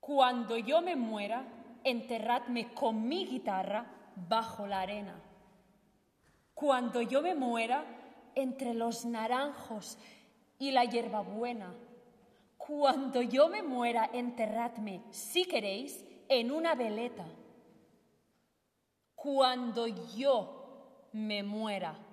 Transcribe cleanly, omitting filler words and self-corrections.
Cuando yo me muera, enterradme con mi guitarra bajo la arena. Cuando yo me muera, entre los naranjos y la hierbabuena. Cuando yo me muera, enterradme, si queréis, en una veleta. Cuando yo me muera.